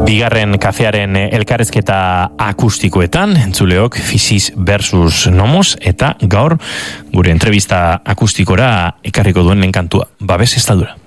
Bigarren kafearen elkarrezketa akustikoetan, entzuleok Physis versus Nomos, eta gaur gure entrevista akustikora ekarriko duen lehen kantua, Babes Estaldura.